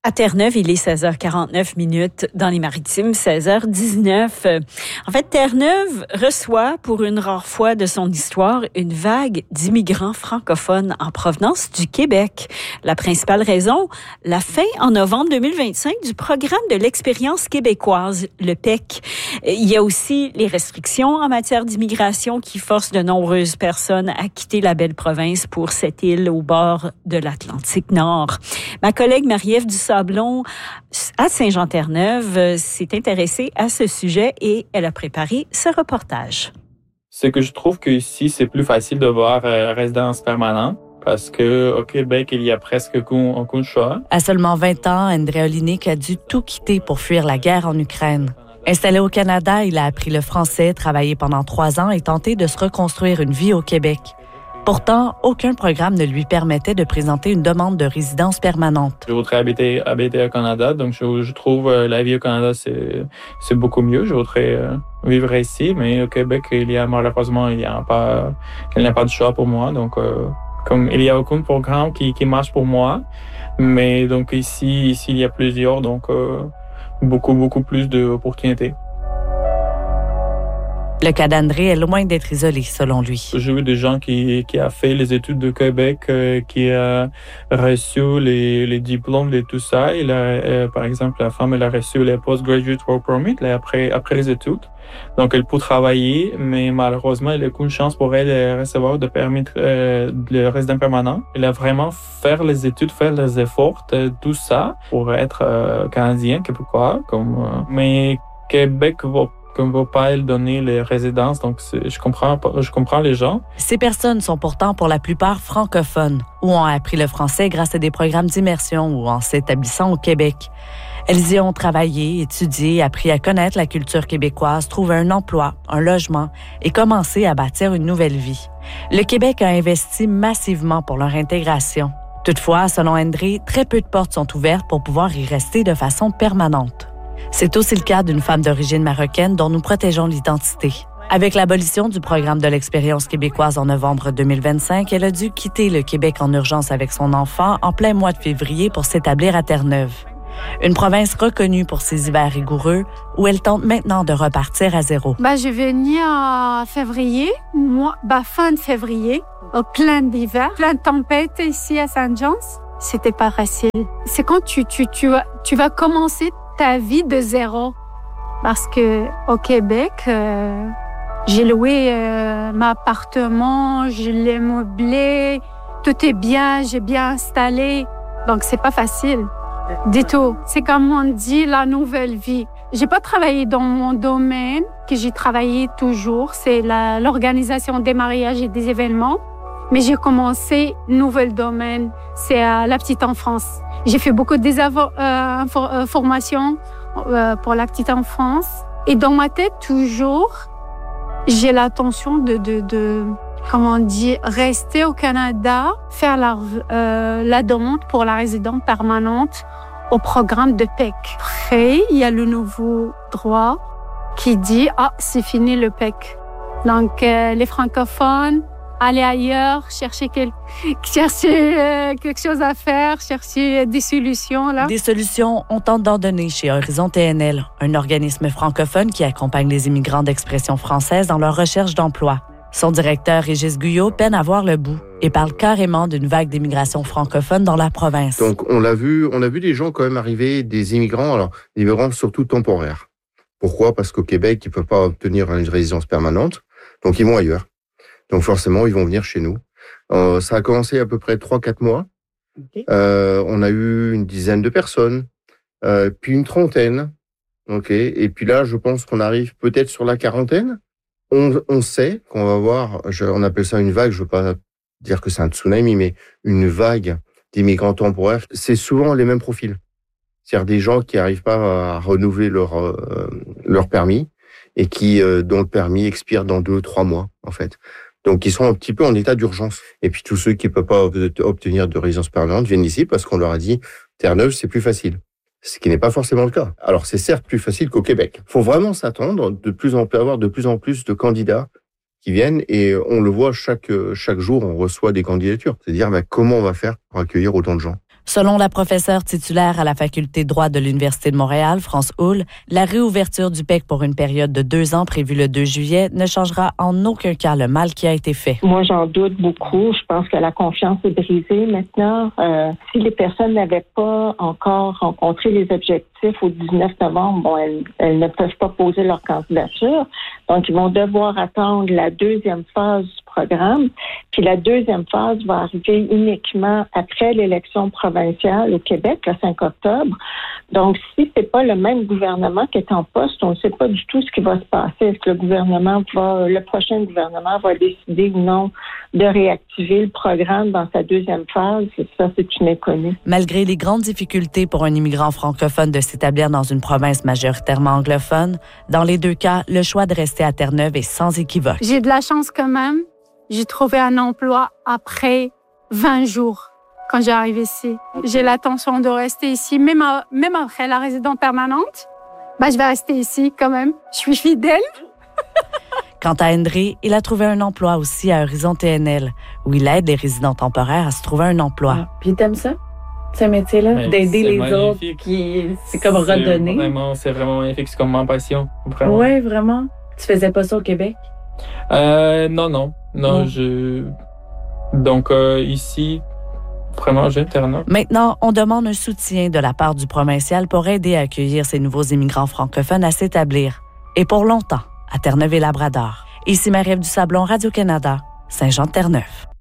À Terre-Neuve, il est 16h49 dans les Maritimes, 16h19. En fait, Terre-Neuve reçoit pour une rare fois de son histoire une vague d'immigrants francophones en provenance du Québec. La principale raison, la fin en novembre 2025 du programme de l'expérience québécoise, le PEQ. Il y a aussi les restrictions en matière d'immigration qui forcent de nombreuses personnes à quitter la belle province pour cette île au bord de l'Atlantique Nord. Ma collègue Marie-Ève Dusablon à Saint-Jean-Terre-Neuve s'est intéressée à ce sujet et elle a préparé ce reportage. C'est que je trouve qu'ici, c'est plus facile de voir résidence permanente parce qu'au Québec, il y a presque aucun choix. À seulement 20 ans, André Olinik a dû tout quitter pour fuir la guerre en Ukraine. Installé au Canada, il a appris le français, travaillé pendant 3 ans et tenté de se reconstruire une vie au Québec. Pourtant, aucun programme ne lui permettait de présenter une demande de résidence permanente. Je voudrais habiter au Canada, donc je trouve la vie au Canada, c'est beaucoup mieux. Je voudrais vivre ici, mais au Québec, malheureusement, il n'y a pas de choix pour moi. Donc, comme il n'y a aucun programme qui marche pour moi, mais donc ici, il y a plusieurs, donc beaucoup plus d'opportunités. Le cas d'André est loin d'être isolé, selon lui. J'ai vu des gens qui a fait les études de Québec, qui a reçu les diplômes de tout ça. Par exemple, la femme, elle a reçu les Postgraduate Work Permit après les études. Donc, elle peut travailler, mais malheureusement, elle n'a aucune chance pour elle de recevoir de permis de résident permanent. Elle a vraiment fait les études, faire les efforts, tout ça, pour être canadien, québécois. Mais Québec ne va pas donner les résidences, donc je comprends les gens. Ces personnes sont pourtant pour la plupart francophones ou ont appris le français grâce à des programmes d'immersion ou en s'établissant au Québec. Elles y ont travaillé, étudié, appris à connaître la culture québécoise, trouvé un emploi, un logement et commencé à bâtir une nouvelle vie. Le Québec a investi massivement pour leur intégration. Toutefois, selon André, très peu de portes sont ouvertes pour pouvoir y rester de façon permanente. C'est aussi le cas d'une femme d'origine marocaine dont nous protégeons l'identité. Avec l'abolition du programme de l'expérience québécoise en novembre 2025, elle a dû quitter le Québec en urgence avec son enfant en plein mois de février pour s'établir à Terre-Neuve. Une province reconnue pour ses hivers rigoureux où elle tente maintenant de repartir à zéro. Je venais en février, fin de février, au plein d'hiver, plein de tempêtes ici à Saint-Jean. C'était pas facile. C'est quand tu vas commencer ta vie de zéro. Parce que au Québec, j'ai loué mon appartement, je l'ai meublé, tout est bien, j'ai bien installé. Donc, c'est pas facile du tout. C'est comme on dit, la nouvelle vie. J'ai pas travaillé dans mon domaine que j'ai travaillé toujours. C'est l'organisation des mariages et des événements. Mais j'ai commencé nouvel domaine, c'est la petite enfance. J'ai fait beaucoup de formations pour la petite enfance. Et dans ma tête, toujours, j'ai l'intention de rester au Canada, faire la demande pour la résidence permanente au programme de PEQ. Après, il y a le nouveau droit qui dit « c'est fini le PEQ ». Donc, les francophones, aller ailleurs, chercher quelque chose à faire, chercher des solutions. Là. Des solutions, on tente d'en donner chez Horizon TNL, un organisme francophone qui accompagne les immigrants d'expression française dans leur recherche d'emploi. Son directeur, Régis Guyot, peine à voir le bout et parle carrément d'une vague d'immigration francophone dans la province. Donc, on a vu des gens quand même arriver, des immigrants surtout temporaires. Pourquoi? Parce qu'au Québec, ils ne peuvent pas obtenir une résidence permanente, donc ils vont ailleurs. Donc forcément, ils vont venir chez nous. Ça a commencé à peu près 3-4 mois. Okay. On a eu une dizaine de personnes, puis une trentaine. Okay. Et puis là, je pense qu'on arrive peut-être sur la quarantaine. On sait qu'on va voir, on appelle ça une vague, je veux pas dire que c'est un tsunami, mais une vague d'immigrants temporaires. C'est souvent les mêmes profils. C'est-à-dire des gens qui n'arrivent pas à renouveler leur permis et dont le permis expire dans 2-3 mois, en fait. Donc, ils sont un petit peu en état d'urgence. Et puis, tous ceux qui ne peuvent pas obtenir de résidence permanente viennent ici parce qu'on leur a dit Terre-Neuve, c'est plus facile. Ce qui n'est pas forcément le cas. Alors, c'est certes plus facile qu'au Québec. Il faut vraiment s'attendre avoir de plus en plus de candidats qui viennent et on le voit chaque jour, on reçoit des candidatures. C'est-à-dire, comment on va faire pour accueillir autant de gens? Selon la professeure titulaire à la faculté de droit de l'Université de Montréal, France Houle, la réouverture du PEC pour une période de 2 ans prévue le 2 juillet ne changera en aucun cas le mal qui a été fait. Moi, j'en doute beaucoup. Je pense que la confiance est brisée maintenant. Si les personnes n'avaient pas encore rencontré les objectifs au 19 novembre, elles ne peuvent pas poser leur candidature. Donc, ils vont devoir attendre la deuxième phase du programme. Puis la deuxième phase va arriver uniquement après l'élection provinciale au Québec, le 5 octobre. Donc, si c'est pas le même gouvernement qui est en poste, on ne sait pas du tout ce qui va se passer. Est-ce que le prochain gouvernement va décider ou non de réactiver le programme dans sa deuxième phase? Ça, c'est une inconnue. Malgré les grandes difficultés pour un immigrant francophone de s'établir dans une province majoritairement anglophone, dans les 2 cas, le choix de rester à Terre-Neuve est sans équivoque. J'ai de la chance quand même. J'ai trouvé un emploi après 20 jours quand j'arrive ici. J'ai l'intention de rester ici, même après la résidence permanente. Je vais rester ici quand même. Je suis fidèle. Quant à André, il a trouvé un emploi aussi à Horizon TNL, où il aide les résidents temporaires à se trouver un emploi. Ah, puis t'aimes ça? Ce métier-là, d'aider les magnifique. Autres, c'est comme redonner. C'est vraiment magnifique, c'est comme ma passion. Oui, vraiment. Tu faisais pas ça au Québec? Non. Donc, ici, vraiment, j'interne. Maintenant, on demande un soutien de la part du provincial pour aider à accueillir ces nouveaux immigrants francophones à s'établir. Et pour longtemps, à Terre-Neuve et Labrador. Ici Marie-Ève Dusablon, Radio-Canada, Saint-Jean-de-Terre-Neuve.